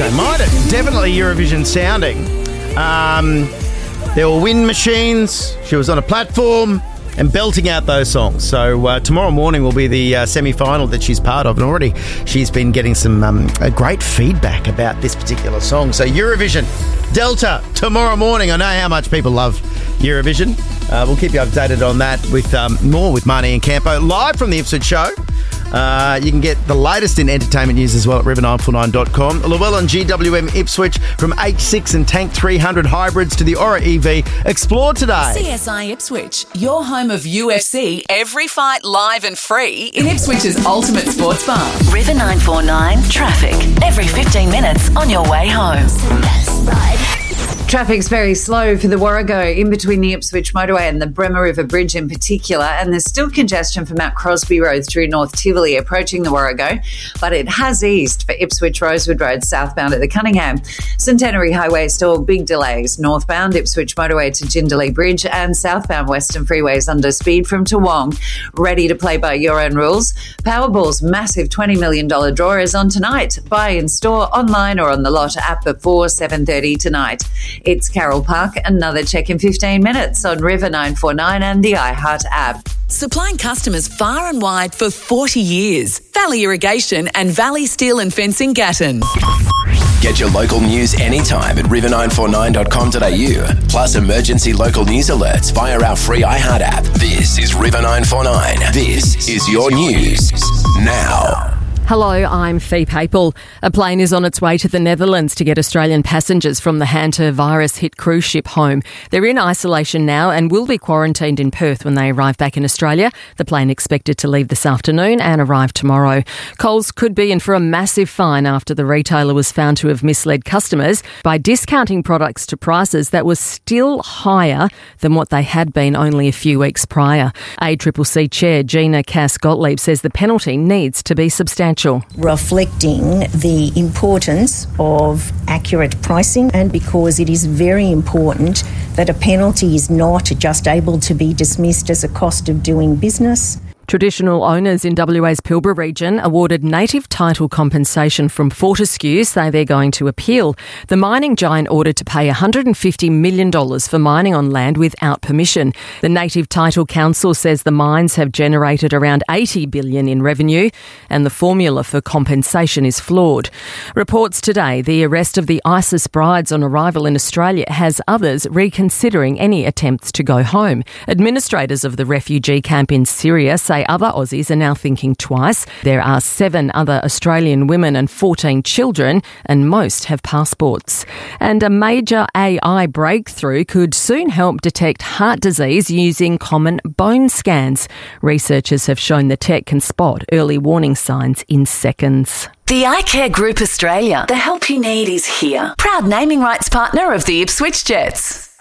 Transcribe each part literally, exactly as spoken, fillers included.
They might have. Definitely Eurovision sounding. Um, there were wind machines. She was on a platform and belting out those songs. So uh, tomorrow morning will be the uh, semi-final that she's part of. And already she's been getting some um, uh, great feedback about this particular song. So Eurovision, Delta, tomorrow morning. I know how much people love Eurovision. Uh, we'll keep you updated on that with um, more with Marnie and Campo live from the Ipswich show. Uh, you can get the latest in entertainment news as well at river nine four nine dot com. Llewellyn G W M Ipswich, from H six and Tank three hundred hybrids to the Aura E V. Explore today. C S I Ipswich, your home of U F C, every fight live and free in Ipswich's ultimate sports bar. River nine four nine traffic. Every fifteen minutes on your way home. Traffic's very slow for the Warrego in between the Ipswich motorway and the Bremer River Bridge in particular, and there's still congestion for Mount Crosby Road through North Tivoli approaching the Warrego, but it has eased for Ipswich Rosewood Road southbound at the Cunningham. Centenary Highway still big delays northbound Ipswich motorway to Jindalee Bridge and southbound Western Freeways under speed from Toowong. Ready to play by your own rules? Powerball's massive twenty million dollars draw is on tonight. Buy in store, online or on the Lotto app before seven thirty tonight. It's Carol Park. Another check in fifteen minutes on River nine four nine and the iHeart app. Supplying customers far and wide for forty years. Valley Irrigation and Valley Steel and Fencing Gatton. Get your local news anytime at river nine four nine dot com dot a u. Plus emergency local news alerts via our free iHeart app. This is River nine four nine. This is your news now. Hello, I'm Fee Papel. A plane is on its way to the Netherlands to get Australian passengers from the hantavirus-hit cruise ship home. They're in isolation now and will be quarantined in Perth when they arrive back in Australia. The plane expected to leave this afternoon and arrive tomorrow. Coles could be in for a massive fine after the retailer was found to have misled customers by discounting products to prices that were still higher than what they had been only a few weeks prior. A C C C Chair Gina Cass-Gottlieb says the penalty needs to be substantial. Reflecting the importance of accurate pricing, and because it is very important that a penalty is not just able to be dismissed as a cost of doing business. Traditional owners in W A's Pilbara region awarded native title compensation from Fortescue say they're going to appeal. The mining giant ordered to pay one hundred fifty million dollars for mining on land without permission. The Native Title Council says the mines have generated around eighty billion dollars in revenue and the formula for compensation is flawed. Reports today the arrest of the ISIS brides on arrival in Australia has others reconsidering any attempts to go home. Administrators of the refugee camp in Syria say other Aussies are now thinking twice. There are seven other Australian women and fourteen children, and most have passports. And a major A I breakthrough could soon help detect heart disease using common bone scans. Researchers have shown the tech can spot early warning signs in seconds. The iCare Group Australia. The help you need is here. Proud naming rights partner of the Ipswich Jets.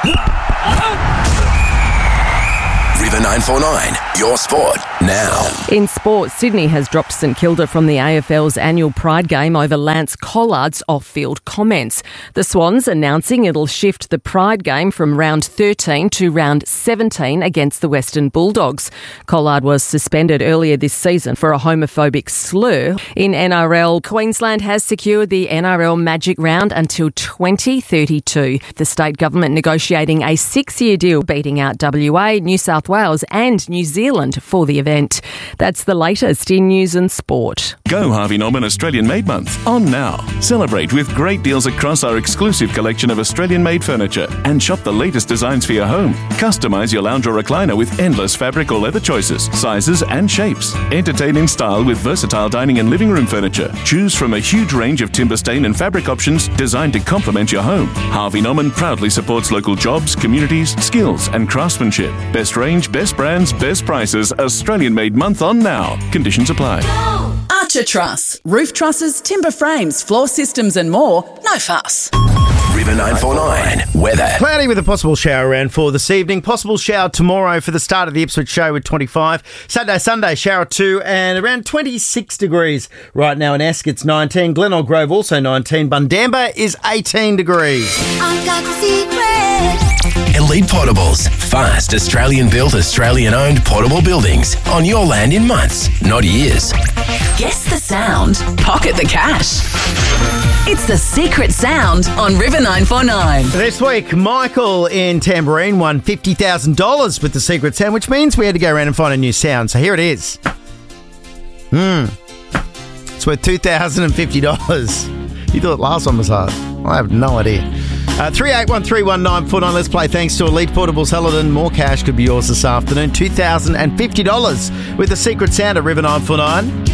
River nine four nine, your sport now. In sport, Sydney has dropped St Kilda from the A F L's annual Pride game over Lance Collard's off-field comments. The Swans announcing it'll shift the Pride game from round thirteen to round seventeen against the Western Bulldogs. Collard was suspended earlier this season for a homophobic slur. In N R L, Queensland has secured the N R L Magic Round until twenty thirty-two. The state government negotiating a six-year deal, beating out W A, New South Wales and New Zealand for the event. That's the latest in news and sport. Go Harvey Norman Australian Made Month on now. Celebrate with great deals across our exclusive collection of Australian made furniture and shop the latest designs for your home. Customise your lounge or recliner with endless fabric or leather choices, sizes and shapes. Entertain in style with versatile dining and living room furniture. Choose from a huge range of timber stain and fabric options designed to complement your home. Harvey Norman proudly supports local jobs, communities, skills and craftsmanship. Best range, best brands, best prices. Australian Made Month on now. Conditions apply. Archer Truss. Roof trusses, timber frames, floor systems and more. No fuss. River nine four nine. Weather. Cloudy with a possible shower around four this evening. Possible shower tomorrow for the start of the Ipswich show with twenty-five. Saturday, Sunday, shower two and around twenty-six degrees right now in Esk. It's nineteen. Glenelg Grove also nineteen. Bundamba is eighteen degrees. I've got the secret. Elite Portables. Fast, Australian-built, Australian-owned portable buildings on your land in months, not years. Guess the sound. Pocket the cash. It's the secret sound on River nine four nine. This week, Michael in Tambourine won fifty thousand dollars with the secret sound, which means we had to go around and find a new sound. So here it is. Hmm. It's worth two thousand fifty dollars. You thought last one was hard. I have no idea. Uh, three eight one three one nine four nine. Let's play thanks to Elite Portables Hellerton. More cash could be yours this afternoon. two thousand fifty dollars with the secret sound at River nine four nine.